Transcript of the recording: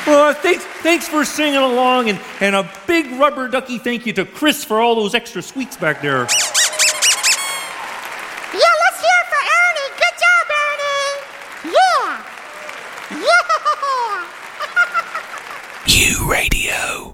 Thanks for singing along, and a big rubber ducky thank you to Chris for all those extra squeaks back there. Yeah, let's hear it for Ernie. Good job, Ernie. Yeah. U Radio.